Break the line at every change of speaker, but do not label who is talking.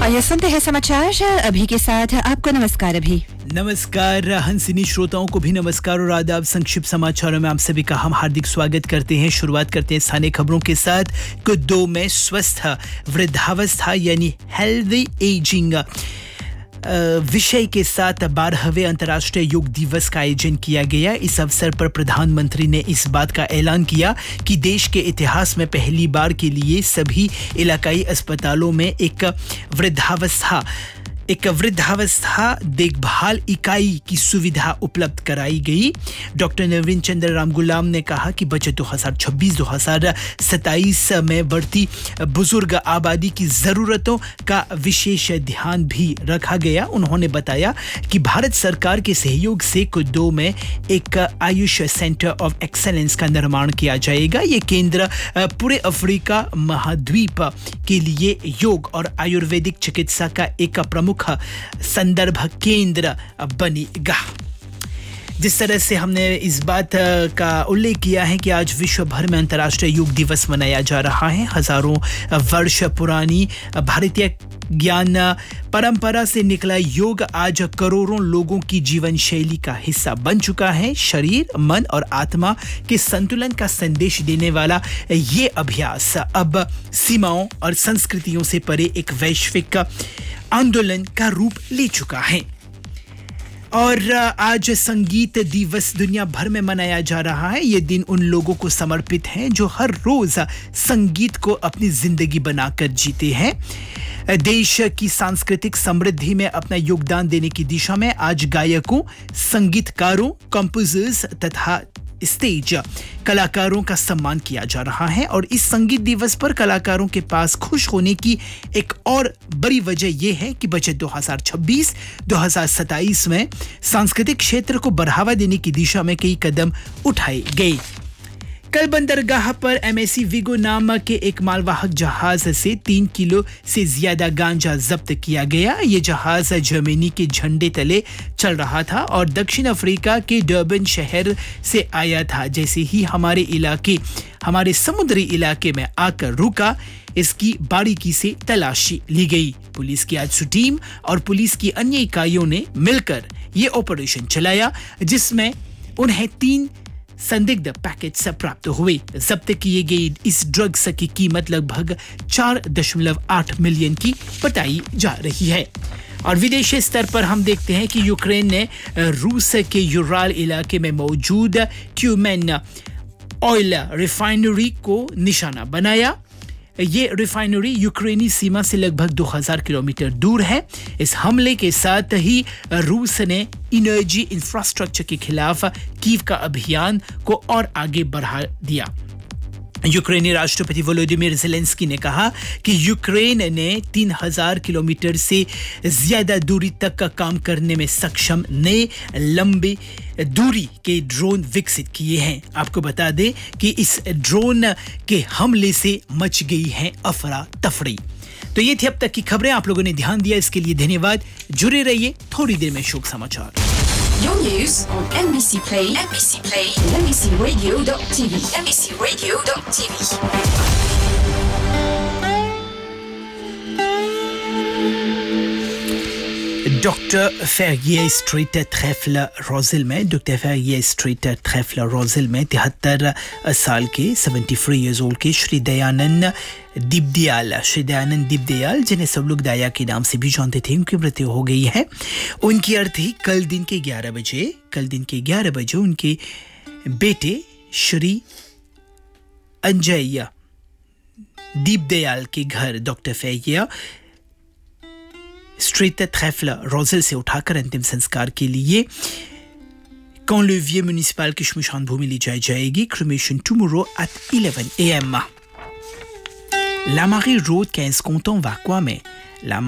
आइए सुनते हैं समाचार अभी के साथ। आपको नमस्कार अभी।
नमस्कार हंसिनी श्रोताओं को भी नमस्कार और आदाब। संक्षिप्त समाचारों में आप सभी का हम हार्दिक स्वागत करते हैं। शुरुआत करते हैं स्थानीय खबरों के साथ। कुद्दो में स्वस्थ वृद्धावस्था यानी हेल्दी एजिंग विषय के साथ 12वें अंतर्राष्ट्रीय योग दिवस का आयोजन किया गया। इस अवसर पर प्रधानमंत्री ने इस बात का ऐलान किया कि देश के इतिहास में पहली बार के लिए सभी इलाकाई अस्पतालों में एक वृद्धावस्था देखभाल इकाई की सुविधा उपलब्ध कराई गई। डॉक्टर नवीन चंद्र रामगुलाम ने कहा कि बजट 2026-2027 में बढ़ती बुजुर्ग आबादी की ज़रूरतों का विशेष ध्यान भी रखा गया। उन्होंने बताया कि भारत सरकार के सहयोग से कुद्दो में एक आयुष सेंटर ऑफ एक्सेलेंस का निर्माण किया जाएगा। ये केंद्र पूरे अफ्रीका महाद्वीप के लिए योग और आयुर्वेदिक चिकित्सा का एक प्रमुख संदर्भ केंद्र बनेगा। जिस तरह से हमने इस बात का उल्लेख किया है कि आज विश्व भर में अंतर्राष्ट्रीय योग दिवस मनाया जा रहा है। हजारों वर्ष पुरानी भारतीय ज्ञान परंपरा से निकला योग आज करोड़ों लोगों की जीवन शैली का हिस्सा बन चुका है। शरीर, मन और आत्मा के संतुलन का संदेश देने वाला ये अभ्यास अब सीमाओं और संस्कृतियों से परे एक वैश्विक आंदोलन का रूप ले चुका है। और आज संगीत दिवस दुनिया भर में मनाया जा रहा है। ये दिन उन लोगों को समर्पित है जो हर रोज संगीत को अपनी जिंदगी बनाकर जीते हैं। देश की सांस्कृतिक समृद्धि में अपना योगदान देने की दिशा में आज गायकों, संगीतकारों, कंपोजर्स तथा स्टेज कलाकारों का सम्मान किया जा रहा है। और इस संगीत दिवस पर कलाकारों के पास खुश होने की एक और बड़ी वजह यह है कि बजट 2026-2027 में सांस्कृतिक क्षेत्र को बढ़ावा देने की दिशा में कई कदम उठाए गए। कल बंदरगाह पर एमएससी विगो नाम के एक मालवाहक जहाज से 3 किलो से ज्यादा गांजा जब्त किया गया। ये जहाज जर्मनी के झंडे तले चल रहा था और दक्षिण अफ्रीका के डर्बन शहर से आया था। जैसे ही हमारे समुद्री इलाके में आकर रुका, इसकी बारीकी से तलाशी ली गई। पुलिस की आजसू टीम और पुलिस की अन्य इकाइयों ने मिलकर ये ऑपरेशन चलाया, जिसमें उन्हें 3 संदिग्ध पैकेट्स प्राप्त हुए। जब्त किए गए इस ड्रग्स की कीमत लगभग 4.8 मिलियन की बताई जा रही है। और विदेशी स्तर पर हम देखते हैं कि यूक्रेन ने रूस के यूराल इलाके में मौजूद ट्यूमेन ऑयल रिफाइनरी को निशाना बनाया। ये रिफाइनरी यूक्रेनी सीमा से लगभग 2000 किलोमीटर दूर है। इस हमले के साथ ही रूस ने एनर्जी इंफ्रास्ट्रक्चर के खिलाफ कीव का अभियान को और आगे बढ़ा दिया। यूक्रेनी राष्ट्रपति वोलोदिमीर ज़ेलेंस्की ने कहा कि यूक्रेन ने 3000 किलोमीटर से ज्यादा दूरी तक का काम करने में सक्षम नए लंबी दूरी के ड्रोन विकसित किए हैं। आपको बता दें कि इस ड्रोन के हमले से मच गई है अफरा तफरी। तो ये थी अब तक की खबरें। आप लोगों ने ध्यान दिया, इसके लिए धन्यवाद। जुड़े रहिए, थोड़ी देर में शोक समाचार।
Your news on NBC Play, NBCRadio.tv, NBCRadio.tv.
Doctor Ferrier street truffle रोजिल में 73 साल के 73 इयर्स ओल्ड के श्री दयानंद दीपदयाल, जिन्हें सब लोग दाया के नाम से भी जानते थे, उनकी मृत्यु हो गई है। उनकी अर्थी कल दिन के 11 बजे उनके बेटे श्री अंजय दीपदयाल के घर डॉक्टर फेरिये स्ट्रीट ट्रैफल रोजिल से उठाकर अंतिम संस्कार के लिए कॉन्लेवियर म्युनिसिपल की श्मशान भूमि ले जाई जाएगी। Cremation tomorrow at 11 AM। La Marie Road 15 Canton Vacois में